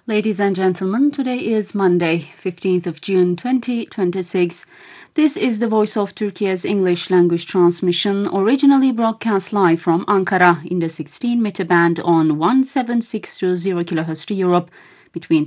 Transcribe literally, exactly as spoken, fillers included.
Ladies and gentlemen, today is Monday, fifteenth of June twenty twenty-six. This is the Voice of Turkey's English language transmission, originally broadcast live from Ankara in the sixteen meter band on one seven six two zero kilohertz to Europe between